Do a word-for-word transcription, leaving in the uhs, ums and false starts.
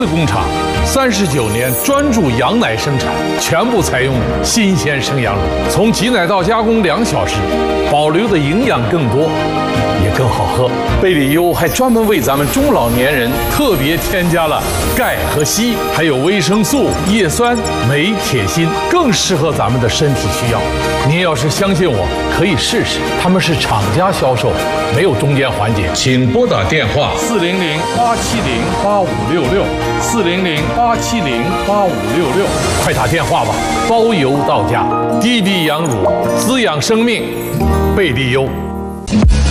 工厂三十九年专注羊奶生产，全部采用新鲜生羊乳，从挤奶到加工两小时，保留的营养更多，也更好喝。贝里优还专门为咱们中老年人特别添加了钙和硒，还有维生素、叶酸、镁、铁、锌，更适合咱们的身体需要。您要是相信我，可以试试，他们是厂家销售，没有中间环节。请拨打电话四零零八七零八五六六。四零零八七零八五六六，快打电话吧，包邮到家。滴滴羊乳，滋养生命，贝利优。